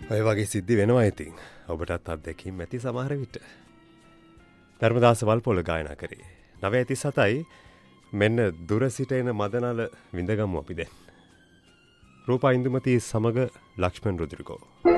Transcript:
ඔය වගේ සිද්ධි වෙනවා ඉතින්. ඔබටත් අත්දැකීම් ඇති සමහර විට. ධර්මදාස වල්පොල ගායනා කරේ 9:37යි. මෙන්න දුර සිට එන මදනල විඳගමු අපි දැන්. රූපා ඉන්දුමති සමග ලක්ෂ්මන් රුද්‍රිකෝ.